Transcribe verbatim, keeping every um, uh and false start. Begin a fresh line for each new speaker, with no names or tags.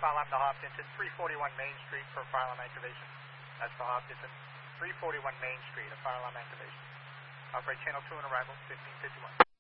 fire alarm to Hopkinton, three forty-one Main Street for fire alarm activation. That's for Hopkinton, three forty-one Main Street, a fire alarm activation. Operate channel two and arrival, fifteen fifty-one.